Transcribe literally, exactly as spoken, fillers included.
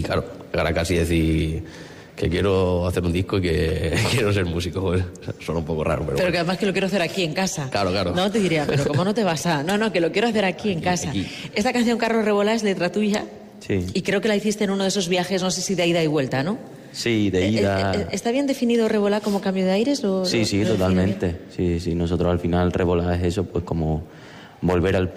claro, ahora casi decir que quiero hacer un disco y que quiero ser músico, pues, suena un poco raro. Pero, pero bueno. que además que lo quiero hacer aquí en casa. Claro, claro. No, te diría, pero ¿cómo no te vas a...? No, no, que lo quiero hacer aquí, aquí en casa. Aquí. Esta canción, Carros Revolá, es letra tuya. Sí. Y creo que la hiciste en uno de esos viajes, no sé si de ida y vuelta, ¿no? Sí, de ida... Eh, eh, ¿Está bien definido Revolá como cambio de aires? ¿Lo, sí, lo, sí, lo totalmente. Sí, sí, nosotros al final Revolá es eso, pues como volver al